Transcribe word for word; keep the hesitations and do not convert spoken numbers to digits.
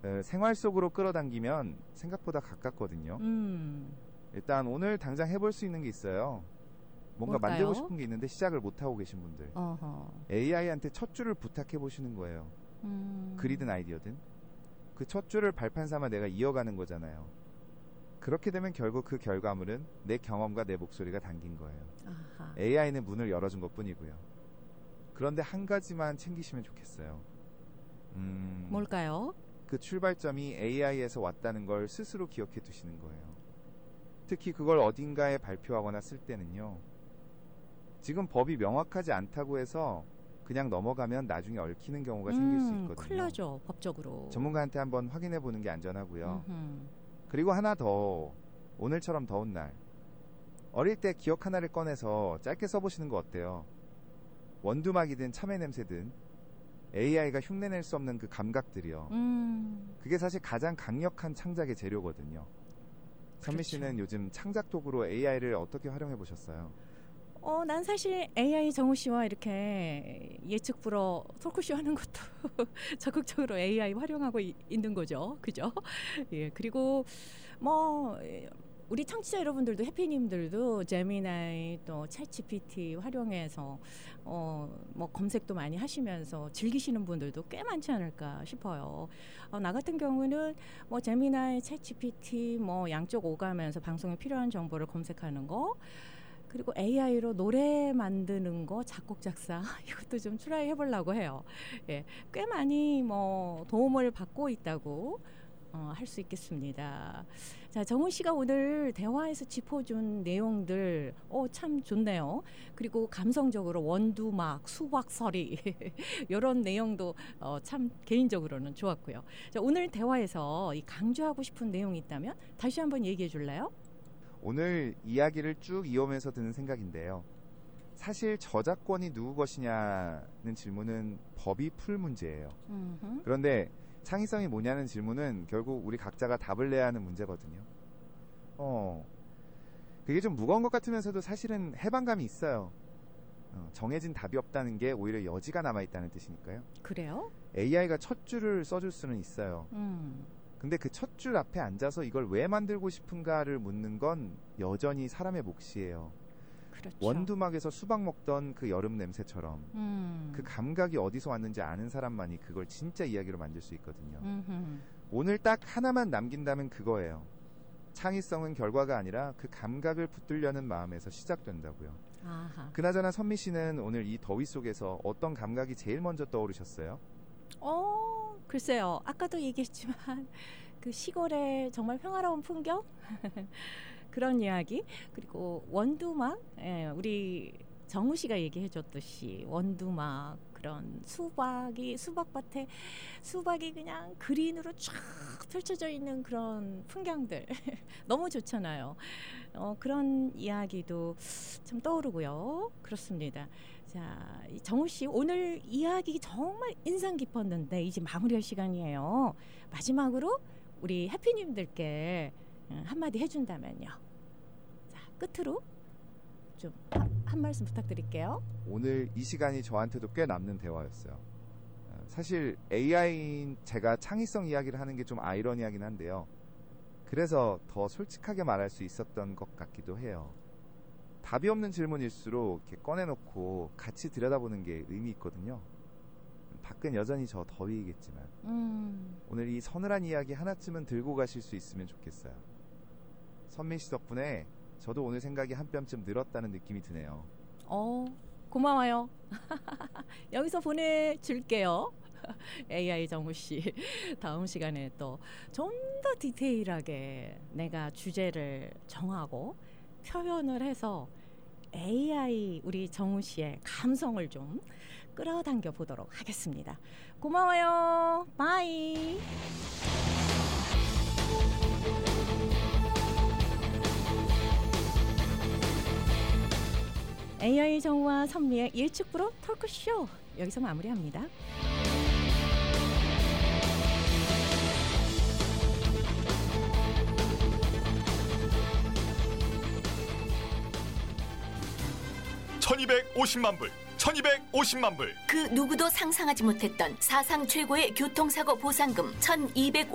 에, 생활 속으로 끌어당기면 생각보다 가깝거든요. 음. 일단 오늘 당장 해볼 수 있는 게 있어요. 뭔가 뭘까요? 만들고 싶은 게 있는데 시작을 못하고 계신 분들. 어허. 에이아이한테 첫 줄을 부탁해 보시는 거예요. 음. 글이든 아이디어든. 그 첫 줄을 발판 삼아 내가 이어가는 거잖아요. 그렇게 되면 결국 그 결과물은 내 경험과 내 목소리가 담긴 거예요. 아하. 에이아이는 문을 열어준 것 뿐이고요. 그런데 한 가지만 챙기시면 좋겠어요. 음, 뭘까요? 그 출발점이 에이아이에서 왔다는 걸 스스로 기억해 두시는 거예요. 특히 그걸 어딘가에 발표하거나 쓸 때는요. 지금 법이 명확하지 않다고 해서 그냥 넘어가면 나중에 얽히는 경우가 생길 수 음, 있거든요. 큰일 나죠, 법적으로. 전문가한테 한번 확인해 보는 게 안전하고요. 음흠. 그리고 하나 더, 오늘처럼 더운 날 어릴 때 기억 하나를 꺼내서 짧게 써보시는 거 어때요? 원두막이든 참외 냄새든 에이아이가 흉내낼 수 없는 그 감각들이요. 음. 그게 사실 가장 강력한 창작의 재료거든요. 선미 그렇죠. 씨는 요즘 창작 도구로 에이아이를 어떻게 활용해 보셨어요? 어, 난 사실 에이아이 정우 씨와 이렇게 예측 불허 토크쇼 하는 것도 적극적으로 에이아이 활용하고 이, 있는 거죠. 그죠? 예, 그리고 뭐, 우리 청취자 여러분들도 해피님들도 제미나이 또 챗지피티 활용해서 어, 뭐 검색도 많이 하시면서 즐기시는 분들도 꽤 많지 않을까 싶어요. 어, 나 같은 경우는 뭐 제미나이, 챗지피티 뭐 양쪽 오가면서 방송에 필요한 정보를 검색하는 거, 그리고 에이아이로 노래 만드는 거, 작곡 작사 이것도 좀 트라이 해보려고 해요. 예, 꽤 많이 뭐 도움을 받고 있다고 어, 할 수 있겠습니다. 자, 정훈 씨가 오늘 대화에서 짚어준 내용들 어, 참 좋네요. 그리고 감성적으로 원두막, 수박서리 이런 내용도 어, 참 개인적으로는 좋았고요. 자, 오늘 대화에서 이 강조하고 싶은 내용이 있다면 다시 한번 얘기해 줄래요? 오늘 이야기를 쭉 이어오면서 드는 생각인데요. 사실 저작권이 누구 것이냐는 질문은 법이 풀 문제예요. 음흠. 그런데 창의성이 뭐냐는 질문은 결국 우리 각자가 답을 내야 하는 문제거든요. 어, 그게 좀 무거운 것 같으면서도 사실은 해방감이 있어요. 어, 정해진 답이 없다는 게 오히려 여지가 남아있다는 뜻이니까요. 그래요? 에이아이가 첫 줄을 써줄 수는 있어요. 음. 근데 그 첫 줄 앞에 앉아서 이걸 왜 만들고 싶은가를 묻는 건 여전히 사람의 몫이에요. 그렇죠. 원두막에서 수박 먹던 그 여름 냄새처럼 음. 그 감각이 어디서 왔는지 아는 사람만이 그걸 진짜 이야기로 만들 수 있거든요. 음흠. 오늘 딱 하나만 남긴다면 그거예요. 창의성은 결과가 아니라 그 감각을 붙들려는 마음에서 시작된다고요. 아하. 그나저나 선미 씨는 오늘 이 더위 속에서 어떤 감각이 제일 먼저 떠오르셨어요? 어, 글쎄요. 아까도 얘기했지만 그 시골의 정말 평화로운 풍경 그런 이야기, 그리고 원두막, 예, 우리 정우 씨가 얘기해 줬듯이 원두막, 그런 수박이 수박밭에 수박이 그냥 그린으로 쫙 펼쳐져 있는 그런 풍경들 너무 좋잖아요. 어, 그런 이야기도 참 떠오르고요. 그렇습니다. 자, 정우 씨 오늘 이야기 정말 인상 깊었는데 이제 마무리할 시간이에요. 마지막으로 우리 해피님들께 한마디 해준다면요. 자, 끝으로 좀 한 말씀 부탁드릴게요. 오늘 이 시간이 저한테도 꽤 남는 대화였어요. 사실 에이아이인 제가 창의성 이야기를 하는 게 좀 아이러니하긴 한데요. 그래서 더 솔직하게 말할 수 있었던 것 같기도 해요. 답이 없는 질문일수록 이렇게 꺼내놓고 같이 들여다보는 게 의미 있거든요. 밖은 여전히 저 더위이겠지만 음. 오늘 이 서늘한 이야기 하나쯤은 들고 가실 수 있으면 좋겠어요. 선민 씨 덕분에 저도 오늘 생각이 한 뼘쯤 늘었다는 느낌이 드네요. 어, 고마워요. 여기서 보내줄게요. 에이아이 정우 씨. 다음 시간에 또 좀 더 디테일하게 내가 주제를 정하고 표현을 해서 에이아이 우리 정우 씨의 감성을 좀 끌어당겨 보도록 하겠습니다. 고마워요. 바이. 에이아이 정우와 선미의 예측 불허 토크쇼 여기서 마무리합니다. 천이백오십만 불, 천이백오십만 불. 그 누구도 상상하지 못했던 사상 최고의 교통사고 보상금 천이백오십만